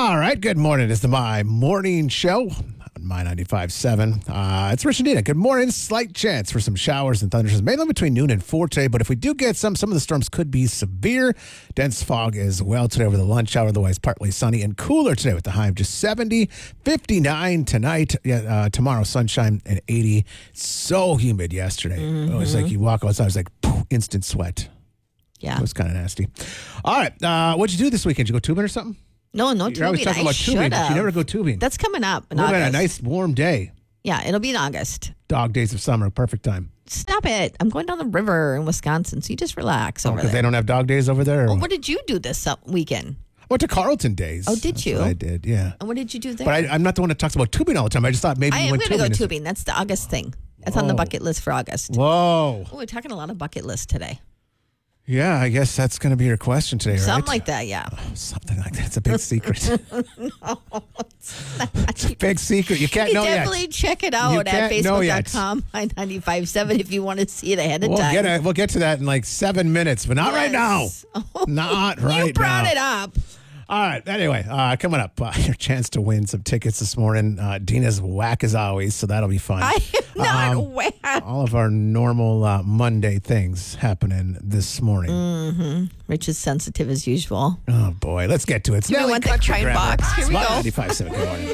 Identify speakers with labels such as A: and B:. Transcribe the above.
A: All right, good morning. It's the My Morning Show on My 95.7. It's Rich and Dina. Good morning. Slight chance for some showers and thunderstorms, mainly between noon and 4 today. But if we do get some of the storms could be severe. Dense fog as well today over the lunch hour. Otherwise, partly sunny and cooler today with the high of just 70, 59 tonight. Tomorrow, sunshine and 80. So humid yesterday. It was like you walk outside, it was like poof, instant sweat.
B: Yeah.
A: It was kind of nasty. All right. What'd you do this weekend? Did you go tubing or something?
B: No
A: You're
B: tubing.
A: always talking about tubing, but you never go tubing.
B: That's coming up in
A: What about
B: August.
A: a nice warm day?
B: Yeah, it'll be in August.
A: Dog days of summer, perfect time.
B: Stop it. I'm going down the river in Wisconsin, so you just relax over
A: Because
B: there.
A: they don't have dog days over there?
B: Well, what did you do this weekend?
A: I went to Carlton days.
B: Oh, did
A: That's
B: you?
A: what I did, yeah.
B: And what did you do there?
A: But I'm not the one that talks about tubing all the time. I just thought maybe
B: I
A: you
B: am
A: went
B: going to
A: tubing.
B: go tubing. That's the August thing. That's on the bucket list for August.
A: Whoa.
B: Oh, we're talking a lot of bucket list today.
A: Yeah, I guess that's going to be your question today, right?
B: Something like that, yeah.
A: Something like that. It's a big secret. It's a big secret. You can't
B: You
A: know
B: definitely
A: yet.
B: check it out at
A: can't know yet.
B: Facebook.com, My95.7 if you want to see it ahead of time.
A: We'll get to that in like 7 minutes, but not right now.
B: Yes.
A: Not right now.
B: You brought it up.
A: All right. Anyway, coming up, your chance to win some tickets this morning. Dina's whack as always, so that'll be fun.
B: I am not whack.
A: All of our normal Monday things happening this morning.
B: Rich is sensitive as usual.
A: Oh, boy. Let's get to it. It's
B: Do we
A: Nelly
B: want the
A: Country
B: kind
A: Grammar.
B: box? Here we
A: It's
B: go.
A: 95.7. Good morning.